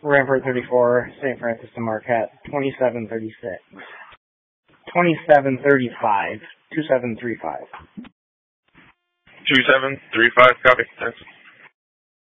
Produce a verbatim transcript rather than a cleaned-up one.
Ramford thirty-four, Saint Francis de Marquette, twenty-seven thirty-six. twenty-seven thirty-five, two seven three five. two seven three five, copy. Thanks.